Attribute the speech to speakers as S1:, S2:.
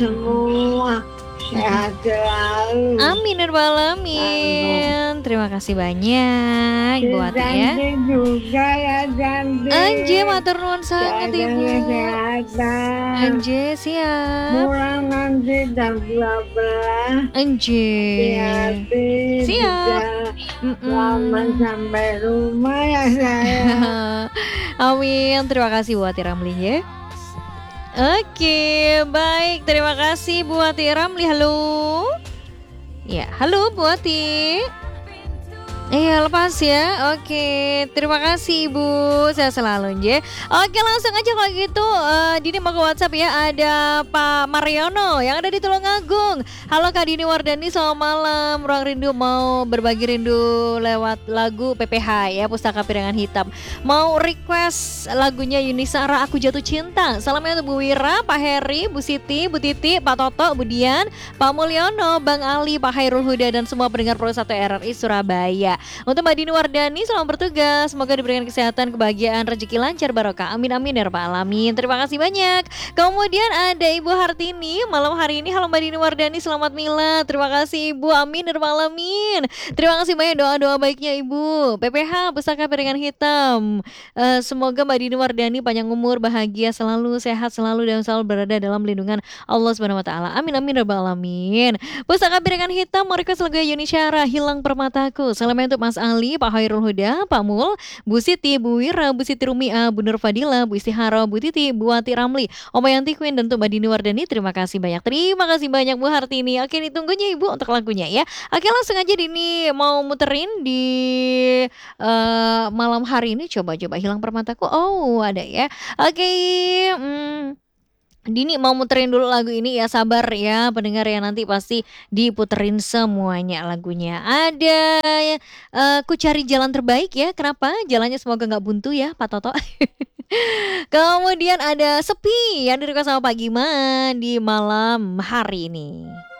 S1: semua sehat selalu.
S2: Amin ya rabbal alamin. Terima kasih banyak
S1: Si
S2: Ibu Wati ya.
S1: cantik juga ya cantik.
S2: Anje matur nuwun sangat
S1: Jaga
S2: Ibu.
S1: kesehatan.
S2: Anje siap.
S1: Pulang nanti jam 12.
S2: Anje.
S1: Hati-hati
S2: Siap.
S1: bisa selamat sampai rumah ya saya.
S2: Amin. Terima kasih Bu Wati Ramli ya. Oke, baik. Terima kasih Bu Wati Ramli. Halo. Ya, halo Bu Wati. Iya lepas ya. Oke, terima kasih Ibu. Saya selalu ya. Oke, langsung aja kalau gitu. Dini mau ke WhatsApp ya. Ada Pak Mariono yang ada di Tulungagung. Halo Kak Dini Wardani, selamat malam. Ruang Rindu mau berbagi rindu lewat lagu PPH ya, Pustaka Piringan Hitam. Mau request lagunya Yuni Sara, Aku Jatuh Cinta. Salamnya untuk Bu Wira, Pak Heri, Bu Siti, Bu Titi, Pak Toto, Bu Dian, Pak Mulyono, Bang Ali, Pak Hairul Huda, dan semua pendengar Pro 1 RRI Surabaya. Untuk Mbak Dini Wardani, selamat bertugas. Semoga diberikan kesehatan, kebahagiaan, rezeki lancar, barokah. Amin amin ya rabbal alamin. Terima kasih banyak. Kemudian ada Ibu Hartini malam hari ini. Halo Mbak Dini Wardani, selamat milad. Terima kasih Ibu. Amin ya rabbal alamin. Terima kasih banyak doa-doa baiknya Ibu. PPH Pustaka Piringan Hitam. Semoga Mbak Dini Wardani panjang umur, bahagia selalu, sehat selalu, dan selalu berada dalam lindungan Allah Subhanahu wa taala. Amin amin ya rabbal alamin. Pustaka Piringan Hitam mau request lagu Yuni Syara, Hilang Permataku. Salamnya untuk Mas Ali, Pak Hairul Huda, Pak Mul, Bu Siti, Bu Wira, Bu Siti Rumia, Bu Nur Fadila, Bu Istihara, Bu Titi, Bu Wati Ramli, Oma Yanti Queen, dan untuk Mbak Dini Wardani. Terima kasih banyak. Terima kasih banyak Bu Hartini. Oke, ditunggunya Ibu untuk lagunya ya. Oke, langsung aja Dini mau muterin di malam hari ini. Coba-coba Hilang Permataku. Oh, ada ya. Oke, Dini mau muterin dulu lagu ini ya, sabar ya pendengar ya, nanti pasti diputerin semuanya lagunya. Ada Ku Cari Jalan Terbaik ya, kenapa? Jalannya semoga nggak buntu ya Pak Toto. Kemudian ada Sepi yang direkam sama Pak Giman di malam hari ini.